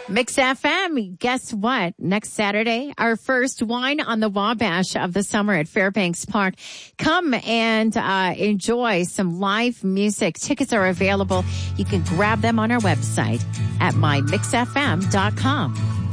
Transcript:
Mix FM, guess what? Next Saturday, our first Wine on the Wabash of the summer at Fairbanks Park. Come and enjoy some live music. Tickets are available. You can grab them on our website at mymixfm.com.